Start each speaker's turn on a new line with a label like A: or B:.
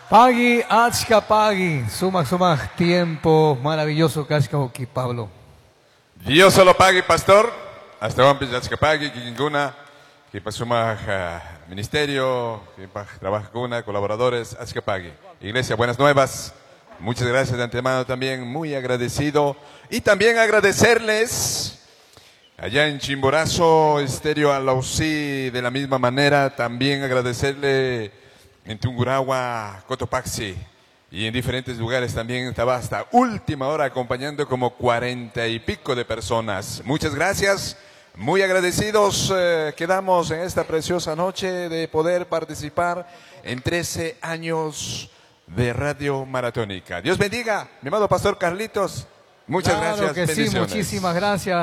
A: Pagi, achka pagi, sumak tiempo maravilloso Kashkaoki, Pablo.
B: Dios solo pague, pastor. Hasta vamos a pague, que ninguna, que pasuma ministerio, que trabaja con colaboradores, achka pague. Iglesia, buenas nuevas. Muchas gracias de antemano también, muy agradecido. Y también agradecerles allá en Chimborazo, Estéreo Alausí, de la misma manera, también agradecerle en Tungurahua, Cotopaxi y en diferentes lugares también estaba hasta última hora acompañando como 40 y pico de personas. Muchas gracias, muy agradecidos quedamos en esta preciosa noche de poder participar en 13 años de Radio Maratónica. Dios bendiga, mi amado Pastor Carlitos. Muchas
A: Claro
B: gracias,
A: que sí,
B: bendiciones.
A: muchísimas gracias.